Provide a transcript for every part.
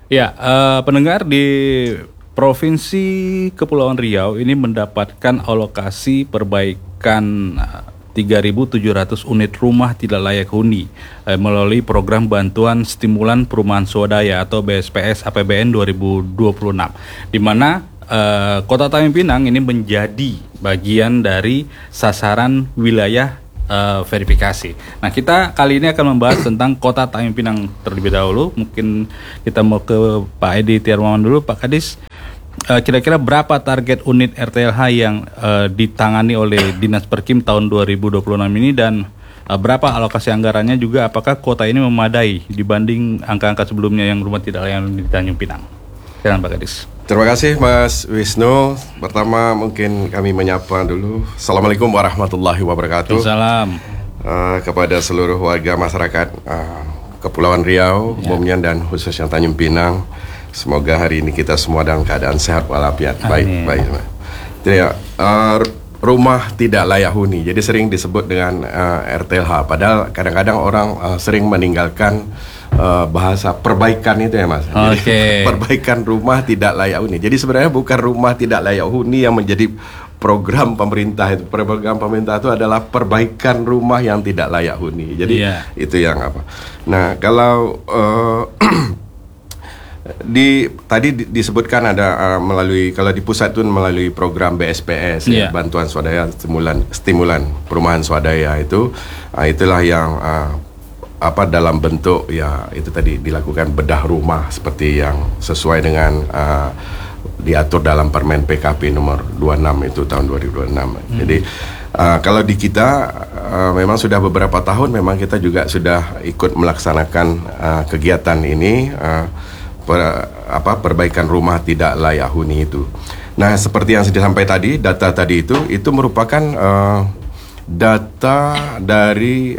Ya, pendengar di Provinsi Kepulauan Riau ini mendapatkan alokasi perbaikan 3.700 unit rumah tidak layak huni melalui program bantuan stimulan perumahan swadaya atau BSPS APBN 2026, di mana Kota Tanjung Pinang ini menjadi bagian dari sasaran wilayah verifikasi. Nah, kita kali ini akan membahas tentang Kota Tanjung Pinang terlebih dahulu. Mungkin kita mau ke Pak Edi Tiarmawan dulu, Pak Kadis. Kira-kira berapa target unit RTLH yang ditangani oleh Dinas Perkim tahun 2026 ini, dan berapa alokasi anggarannya juga, apakah kota ini memadai dibanding angka-angka sebelumnya yang rumah tidak layak huni di Tanjung Pinang? Silakan Pak Kadis. Terima kasih Mas Wisnu. Pertama mungkin kami menyapa dulu. Assalamualaikum warahmatullahi wabarakatuh. Salam kepada seluruh warga masyarakat Kepulauan Riau, umumnya dan khususnya Tanjung Pinang. Semoga hari ini kita semua dalam keadaan sehat walafiat. Baik. Jadi, rumah tidak layak huni. Jadi sering disebut dengan RTLH. Padahal kadang-kadang orang sering meninggalkan bahasa perbaikan itu ya Mas. Jadi, perbaikan rumah tidak layak huni. Jadi sebenarnya bukan rumah tidak layak huni yang menjadi program pemerintah itu. Program pemerintah itu adalah perbaikan rumah yang tidak layak huni. Jadi itu yang apa. Nah, kalau tadi disebutkan ada melalui, kalau di pusat itu melalui program BSPS bantuan swadaya stimulan perumahan swadaya itu, itulah yang dalam bentuk ya itu tadi dilakukan bedah rumah seperti yang sesuai dengan diatur dalam Permen PKP nomor 26 itu tahun 2026. Jadi kalau di kita memang sudah beberapa tahun memang kita juga sudah ikut melaksanakan kegiatan ini, perbaikan rumah tidak layak huni itu. Nah, seperti yang sudah sampai tadi, data tadi itu merupakan data dari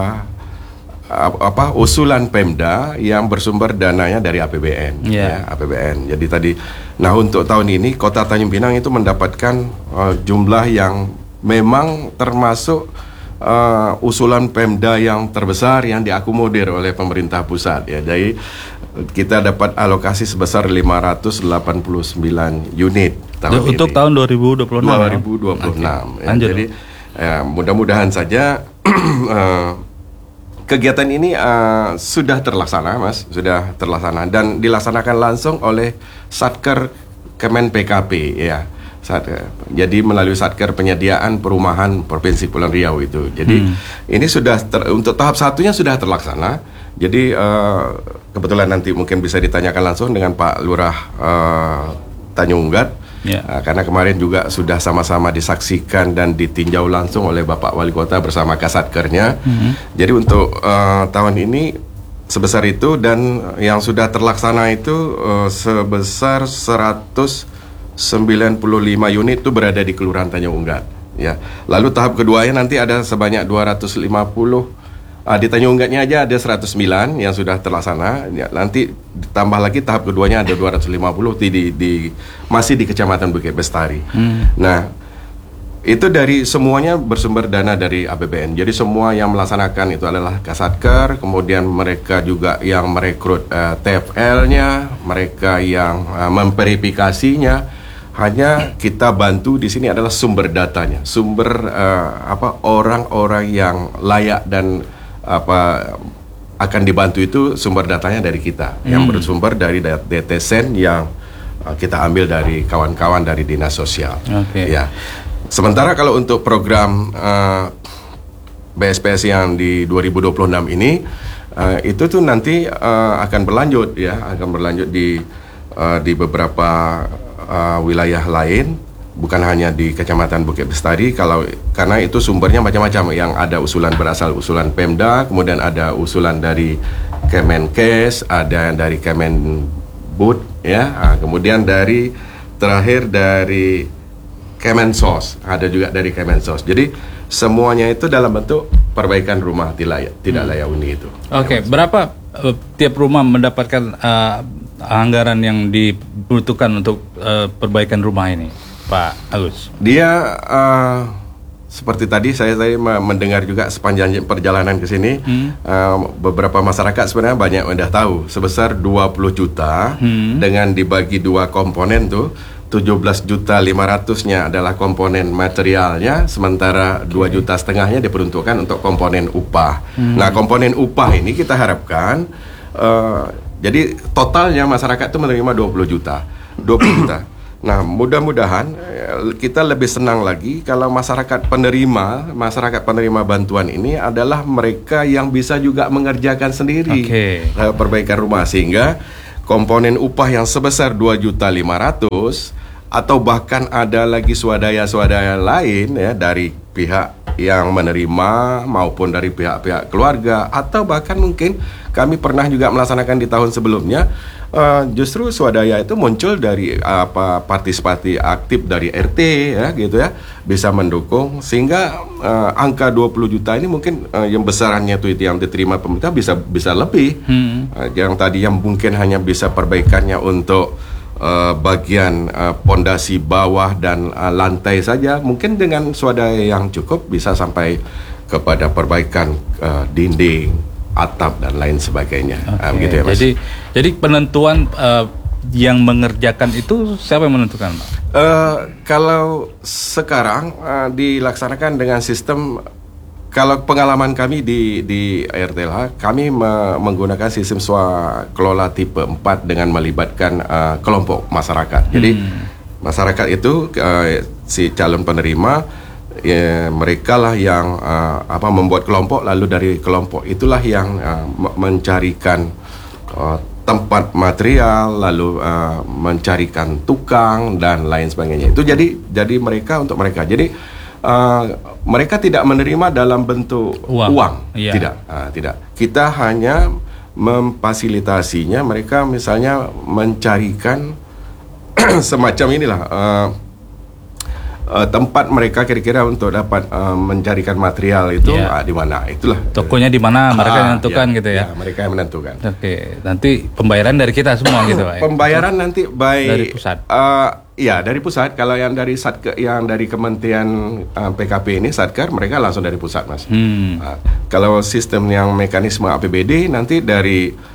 usulan Pemda yang bersumber dananya dari APBN. APBN. Jadi tadi, nah untuk tahun ini Kota Tanjung Pinang itu mendapatkan jumlah yang memang termasuk usulan Pemda yang terbesar yang diakomodir oleh pemerintah pusat ya. Jadi kita dapat alokasi sebesar 589 unit untuk tahun 2026. Ya. Jadi mudah-mudahan saja kegiatan ini sudah terlaksana, Mas, sudah terlaksana dan dilaksanakan langsung oleh Satker Kemen PKP ya. Jadi melalui Satker Penyediaan Perumahan Provinsi Kepulauan Riau itu. Jadi ini sudah untuk tahap satunya sudah terlaksana. Jadi kebetulan nanti mungkin bisa ditanyakan langsung dengan Pak Lurah Tanjung Unggat. Karena kemarin juga sudah sama-sama disaksikan dan ditinjau langsung oleh Bapak Wali Kota bersama Kasatkernya. Jadi untuk tahun ini sebesar itu, dan yang sudah terlaksana itu sebesar 195 unit itu berada di Kelurahan Tanjung Unggat. Ya. Lalu tahap keduanya nanti ada sebanyak 250. Di Tanjung Unggatnya aja ada 109 yang sudah terlaksana. Ya, nanti ditambah lagi tahap keduanya ada 250 masih di Kecamatan Bukit Bestari. Nah, itu dari semuanya bersumber dana dari APBN. Jadi semua yang melaksanakan itu adalah Kasatker, kemudian mereka juga yang merekrut TFL-nya, mereka yang memverifikasinya. Hanya kita bantu di sini adalah sumber datanya, sumber orang-orang yang layak dan akan dibantu itu sumber datanya dari kita, yang bersumber dari DTSen yang kita ambil dari kawan-kawan dari Dinas Sosial. Ya. Sementara kalau untuk program BSPS yang di 2026 ini itu tuh nanti akan berlanjut ya, akan berlanjut di beberapa wilayah lain. Bukan hanya di Kecamatan Bukit Bestari, karena itu sumbernya macam-macam. Yang ada usulan berasal usulan Pemda, kemudian ada usulan dari Kemenkes, ada yang dari Kemenbud, ya, kemudian terakhir dari Kemensos, ada juga dari Kemensos. Jadi semuanya itu dalam bentuk perbaikan rumah tidak layak huni itu. Berapa tiap rumah mendapatkan anggaran yang dibutuhkan untuk perbaikan rumah ini, Pak Agus? Dia seperti tadi saya mendengar juga sepanjang perjalanan ke sini, beberapa masyarakat sebenarnya banyak udah tahu sebesar 20 juta dengan dibagi dua komponen tuh 17.500.000-nya adalah komponen materialnya, sementara 2,5 juta-nya diperuntukkan untuk komponen upah. Nah, komponen upah ini kita harapkan jadi totalnya masyarakat itu menerima 20 juta. Nah, mudah-mudahan kita lebih senang lagi kalau masyarakat penerima bantuan ini adalah mereka yang bisa juga mengerjakan sendiri perbaikan rumah, sehingga komponen upah yang sebesar 2.500.000 atau bahkan ada lagi swadaya-swadaya lain ya dari pihak yang menerima maupun dari pihak-pihak keluarga, atau bahkan mungkin kami pernah juga melaksanakan di tahun sebelumnya. Justru swadaya itu muncul dari partisipasi aktif dari RT ya gitu ya, bisa mendukung sehingga angka 20 juta ini mungkin yang besarannya itu yang diterima pemerintah bisa lebih. Yang tadi yang mungkin hanya bisa perbaikannya untuk bagian pondasi bawah dan lantai saja, mungkin dengan swadaya yang cukup bisa sampai kepada perbaikan dinding, atap dan lain sebagainya. Begitu ya, Mas. Jadi penentuan yang mengerjakan itu siapa yang menentukan, Pak? Kalau sekarang dilaksanakan dengan sistem, kalau pengalaman kami di RTLH, kami menggunakan sistem swakelola tipe 4 dengan melibatkan kelompok masyarakat. Jadi masyarakat itu si calon penerima, ya, mereka lah yang membuat kelompok, lalu dari kelompok itulah yang mencarikan tempat material, lalu mencarikan tukang dan lain sebagainya. Itu jadi mereka untuk mereka. Jadi mereka tidak menerima dalam bentuk uang. Tidak. Kita hanya memfasilitasinya, mereka misalnya mencarikan semacam inilah tempat mereka kira-kira untuk dapat mencarikan material itu di mana, itulah tokonya di mana, mereka yang menentukan gitu ya. Mereka yang menentukan. Oke, nanti pembayaran dari kita semua gitu, Pak. Pembayaran nanti dari pusat. Dari pusat. Kalau yang dari yang dari Kementerian PKP ini Satker, mereka langsung dari pusat, Mas. Kalau sistem yang mekanisme APBD nanti dari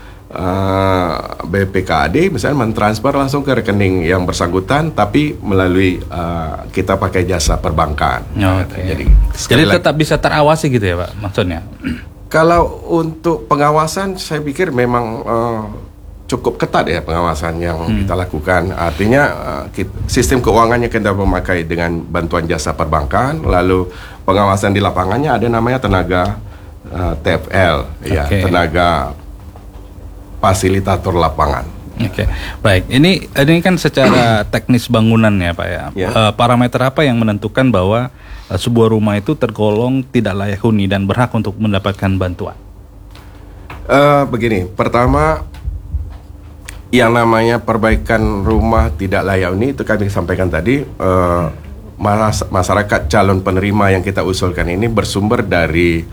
BPKAD misalnya mentransfer langsung ke rekening yang bersangkutan, tapi melalui kita pakai jasa perbankan. Jadi tetap bisa terawasi gitu ya, Pak, maksudnya? Kalau untuk pengawasan saya pikir memang cukup ketat ya pengawasan yang kita lakukan. Artinya sistem keuangannya kita memakai dengan bantuan jasa perbankan, lalu pengawasan di lapangannya ada namanya tenaga TFL, tenaga fasilitator lapangan. Baik. Ini kan secara teknis bangunan ya, Pak ya. Parameter apa yang menentukan bahwa sebuah rumah itu tergolong tidak layak huni dan berhak untuk mendapatkan bantuan? Begini, pertama yang namanya perbaikan rumah tidak layak huni itu kami sampaikan tadi, masyarakat calon penerima yang kita usulkan ini bersumber dari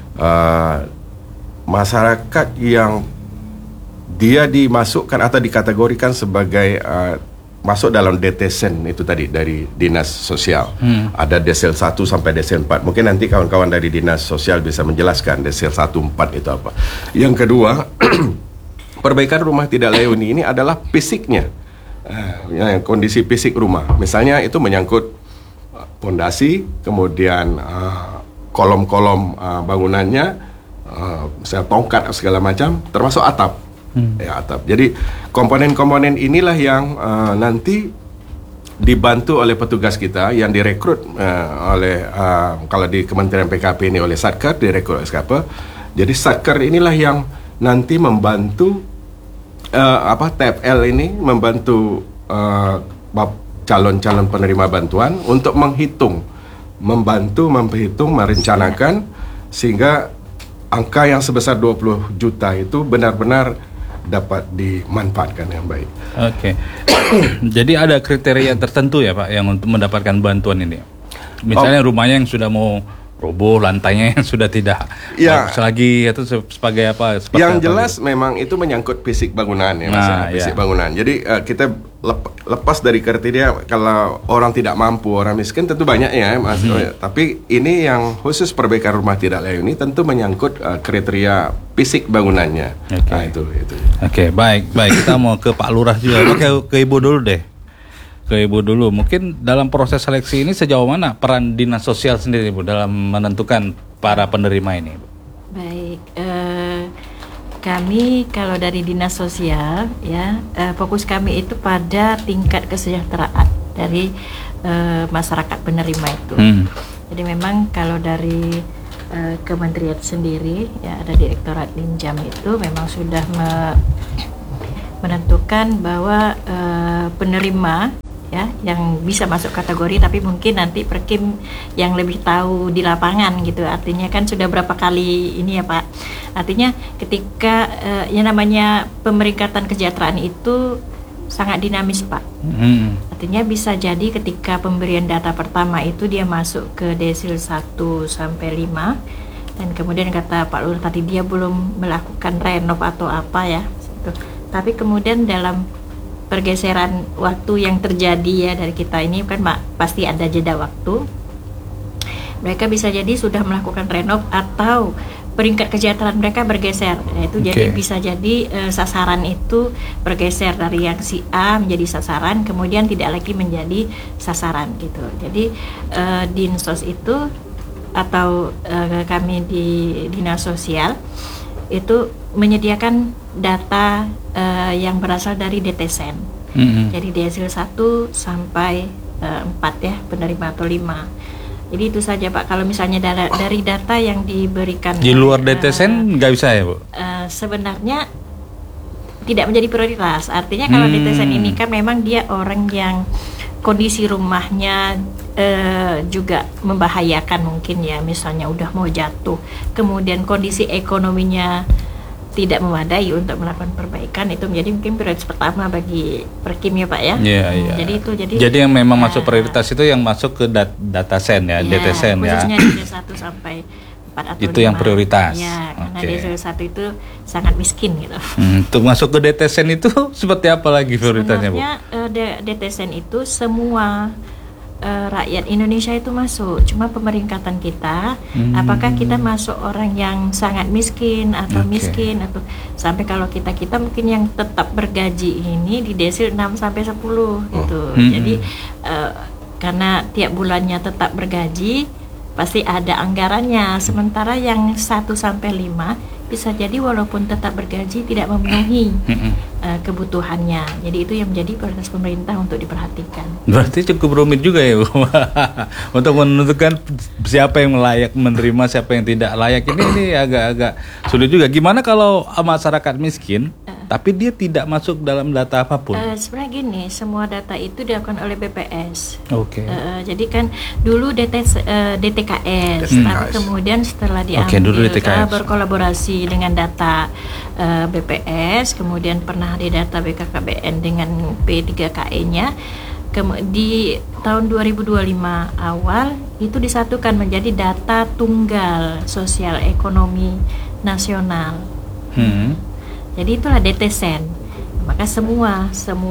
masyarakat yang dia dimasukkan atau dikategorikan sebagai masuk dalam DTSEN itu tadi dari Dinas Sosial. Ada desil 1 sampai desil 4. Mungkin nanti kawan-kawan dari Dinas Sosial bisa menjelaskan desil 1, 4 itu apa. Yang kedua, perbaikan rumah tidak layak huni ini adalah fisiknya. Kondisi fisik rumah. Misalnya itu menyangkut pondasi, kemudian kolom-kolom bangunannya, misalnya tongkat segala macam, termasuk atap. Atap. Jadi komponen-komponen inilah yang nanti dibantu oleh petugas kita yang direkrut oleh kalau di Kementerian PKP ini oleh Satker, direkrut oleh SKP. Jadi Satker inilah yang nanti membantu TFL ini membantu calon-calon penerima bantuan untuk membantu menghitung, merencanakan sehingga angka yang sebesar 20 juta itu benar-benar dapat dimanfaatkan yang baik. Jadi ada kriteria tertentu ya, Pak, yang untuk mendapatkan bantuan ini. Misalnya rumahnya yang sudah mau roboh lantainya yang sudah tidak Ya. bagus lagi, itu sebagai apa? Seperti Yang apa jelas gitu? memang itu menyangkut fisik bangunan ya Mas, Nah, fisik ya. bangunan. Jadi kita lepas dari kriteria kalau orang tidak mampu, orang miskin tentu banyak ya Mas. Tapi ini yang khusus perbaikan rumah tidak layak ini tentu menyangkut kriteria fisik bangunannya. Oke. Nah, itu. Oke, baik. Kita mau ke Pak Lurah juga. Oke, ke Ibu dulu deh. Ke Ibu dulu. Mungkin dalam proses seleksi ini sejauh mana peran dinas sosial sendiri, Bu, dalam menentukan para penerima ini, Bu? Baik, kami kalau dari dinas sosial ya, fokus kami itu pada tingkat kesejahteraan dari masyarakat penerima itu. Jadi memang kalau dari kementerian sendiri ya, ada Direktorat Linjam itu memang sudah menentukan bahwa penerima ya yang bisa masuk kategori, tapi mungkin nanti Perkim yang lebih tahu di lapangan gitu. Artinya kan sudah berapa kali ini ya Pak. Artinya ketika yang namanya pemeringkatan kesejahteraan itu sangat dinamis Pak. Artinya bisa jadi ketika pemberian data pertama itu dia masuk ke desil 1 sampai 5, dan kemudian kata Pak Lurah tadi dia belum melakukan renov atau apa ya gitu. Tapi kemudian dalam pergeseran waktu yang terjadi ya dari kita ini kan pasti ada jeda waktu. Mereka bisa jadi sudah melakukan renov atau peringkat kesejahteraan mereka bergeser. Itu jadi bisa jadi sasaran itu bergeser dari yang si A menjadi sasaran, kemudian tidak lagi menjadi sasaran gitu. Jadi Dinsos itu atau kami di Dinas Sosial itu menyediakan data yang berasal dari DTSEN. Jadi desil 1 sampai 4 ya, penerima atau 5. Jadi itu saja Pak. Kalau misalnya dari data yang diberikan Di luar DTSEN nggak bisa ya, Bu? Sebenarnya tidak menjadi prioritas. Artinya kalau DTSEN ini kan memang dia orang yang kondisi rumahnya juga membahayakan mungkin ya, misalnya udah mau jatuh, kemudian kondisi ekonominya tidak memadai untuk melakukan perbaikan, itu menjadi mungkin prioritas pertama bagi Perkim ya Pak ya. Iya. Jadi yang memang masuk prioritas itu yang masuk ke DTSEN ya, DTSEN ya. Khususnya desil 1 sampai 4 atau itu 5. yang prioritas. Ya, karena desil 1 itu sangat miskin gitu. Untuk masuk ke DTSEN itu seperti apa lagi prioritasnya, Bu? Sebenarnya DTSEN itu semua rakyat Indonesia itu masuk, cuma pemeringkatan kita apakah kita masuk orang yang sangat miskin atau miskin, atau sampai kalau kita mungkin yang tetap bergaji ini di desil 6 sampai 10 gitu. Jadi karena tiap bulannya tetap bergaji pasti ada anggarannya, sementara yang 1 sampai 5 bisa jadi walaupun tetap bergaji tidak memenuhi kebutuhannya. Jadi itu yang menjadi prioritas pemerintah untuk diperhatikan. Berarti cukup rumit juga ya, Bu, untuk menentukan siapa yang layak menerima, siapa yang tidak layak. Ini agak-agak sulit juga. Gimana kalau masyarakat miskin tapi dia tidak masuk dalam data apapun? Sebenarnya gini, semua data itu dilakukan oleh BPS. Jadi kan dulu DTKS, tapi kemudian setelah diambil berkolaborasi dengan data BPS, kemudian pernah di data BKKBN dengan P3KE-nya. Di tahun 2025 awal itu disatukan menjadi data tunggal sosial ekonomi nasional. Jadi itulah DTSEN. Maka semua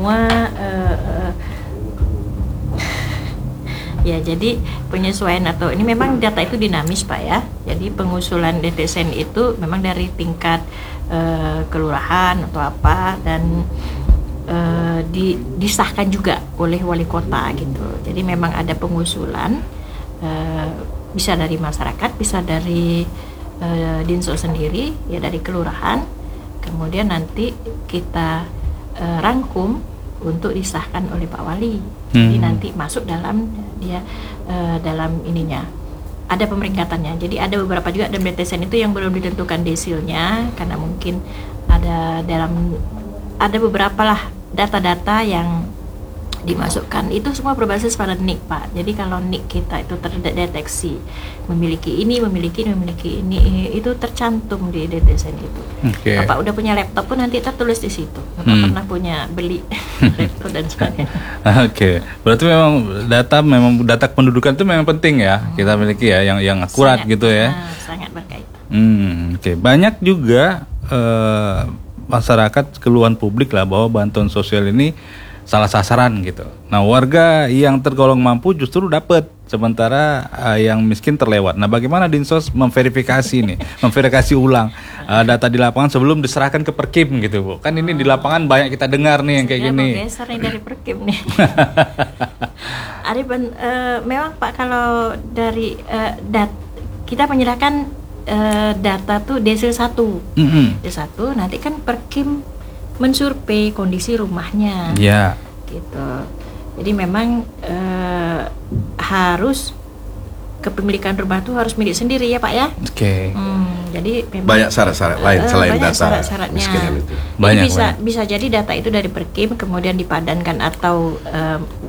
ya, jadi penyesuaian atau ini memang data itu dinamis Pak ya. Jadi pengusulan DTSEN itu memang dari tingkat kelurahan atau apa, dan disahkan juga oleh wali kota gitu. Jadi memang ada pengusulan, bisa dari masyarakat, bisa dari Dinsos sendiri ya, dari kelurahan, kemudian nanti kita rangkum untuk disahkan oleh Pak Wali. Jadi nanti masuk dalam dalam ininya ada pemeringkatannya. Jadi ada beberapa juga dalam DTSEN itu yang belum ditentukan desilnya, karena mungkin ada beberapa lah data-data yang dimasukkan. Itu semua berbasis pada NIK, Pak. Jadi kalau NIK kita itu terdeteksi memiliki ini, itu tercantum di desain itu. Oke. Bapak udah punya laptop pun nanti tertulis di situ. Bapak pernah punya beli laptop dan sebagainya. Oke, berarti memang data kependudukan itu memang penting ya kita miliki ya, yang akurat Sangat, gitu ya. Sangat berkaitan. Oke. Banyak juga masyarakat keluhan publik lah bahwa bantuan sosial ini salah sasaran gitu. Nah, warga yang tergolong mampu justru dapat, sementara yang miskin terlewat. Nah, bagaimana Dinsos memverifikasi nih, memverifikasi ulang data di lapangan sebelum diserahkan ke Perkim gitu, Bu? Kan ini di lapangan banyak kita dengar nih yang kayak gini. Geser nih dari Perkim nih. Arifan, memang Pak, kalau dari kita menyerahkan data tuh Desil 1. Desil 1 nanti kan Perkim mensurvei kondisi rumahnya. Ya. Gitu. Jadi memang harus kepemilikan rumah itu harus milik sendiri ya Pak ya. Oke. Jadi memang Banyak syarat-syarat lain selain banyak data syarat-syaratnya. kemiskinan itu. Jadi Banyak, bisa jadi data itu dari Perkim kemudian dipadankan atau